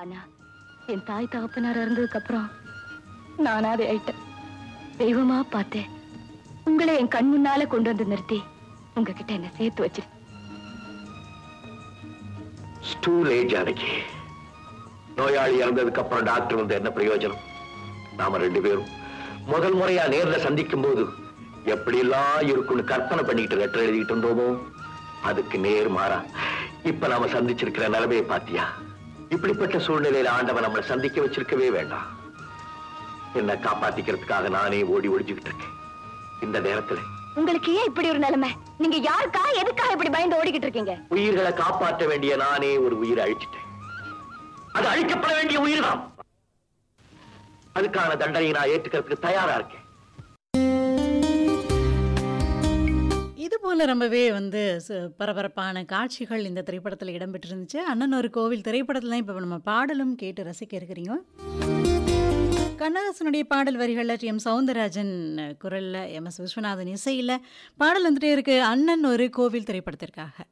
ஆனா என் தாய் தகப்பனார் இருந்ததுக்கு அப்புறம் நானாவே ஆயிட்டேன். தெய்வமா பார்த்தேன். உங்களை என் கண் முன்னால கொண்டு வந்து நிறுத்தி உங்ககிட்ட என்ன சேர்த்து வச்சிரு. ஜானகி, நோயாளி இறந்ததுக்கு அப்புறம் டாக்டர் வந்து என்ன பிரயோஜனம்? நாம 2 பேரும் முதல் முறையா நேர்ல சந்திக்கும் போது எப்படி எல்லாம் இருக்குன்னு கற்பனை பண்ணிக்கிட்டு லெட்டர் எழுதிட்டு இருந்தோமோ, அதுக்கு நேர் மாறா இப்ப நாம சந்திச்சிருக்கிற நிலைமையை பாத்தியா? இப்படிப்பட்ட சூழ்நிலையில ஆண்டவன் நம்மளை சந்திக்க வச்சிருக்கவே வேண்டாம். என்ன காப்பாத்திக்கிறதுக்காக நானே ஓடி ஒழிஞ்சுக்கிட்டு இருக்கேன். இந்த நேரத்துல உங்களுக்கு ஏன் இப்படி ஒரு நிலைமை? நீங்க யாருக்கா எதுக்காக இப்படி பயந்து ஓடிக்கிட்டு இருக்கீங்க? உயிர்களை காப்பாற்ற வேண்டிய நானே ஒரு உயிரை அழிச்சிட்டேன். அது அழிக்கப்பட வேண்டிய உயிர் தான். அதுக்கான தண்டனையை நான் ஏற்றுக்கிறதுக்கு தயாரா இருக்கேன். இது போல ரொம்பவே பரபரப்பான காட்சிகள் இந்த திரைப்படத்தில் இடம்பெற்றிருந்துச்சு. அண்ணன் ஒரு கோவில் திரைப்படத்தில் தான் இப்போ நம்ம பாடலும் கேட்டு ரசிக்க இருக்கிறீங்க. கண்ணதாசனுடைய பாடல் வரிகளில் டி. எம். சௌந்தரராஜன் குரலில் எம். எஸ். விஸ்வநாதன் இசையில் பாடல் வந்துட்டே இருக்கு. அண்ணன் ஒரு கோவில் திரைப்படத்திற்காக